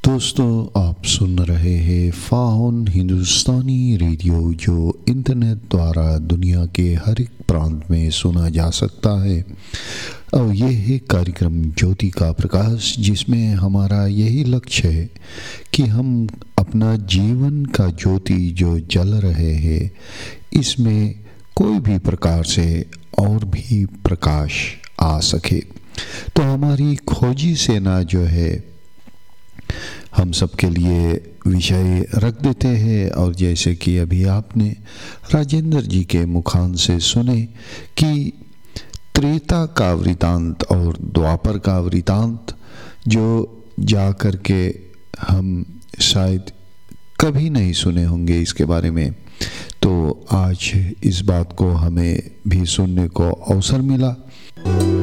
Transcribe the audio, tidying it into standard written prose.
दोस्तों, आप सुन रहे हैं फाउन हिंदुस्तानी रेडियो, जो इंटरनेट द्वारा दुनिया के हर एक प्रांत में सुना जा सकता है। और ये है कार्यक्रम ज्योति का प्रकाश, जिसमें हमारा यही लक्ष्य है कि हम अपना जीवन का ज्योति जो जल रहे हैं, इसमें कोई भी प्रकार से और भी प्रकाश आ सके। तो हमारी खोजी सेना जो है, हम सबके लिए विषय रख देते हैं। और जैसे कि अभी आपने राजेंद्र जी के मुखान से सुने कि त्रेता का वृतांत और द्वापर का वृतांत जो जा कर के हम शायद कभी नहीं सुने होंगे इसके बारे में, तो आज इस बात को हमें भी सुनने को अवसर मिला।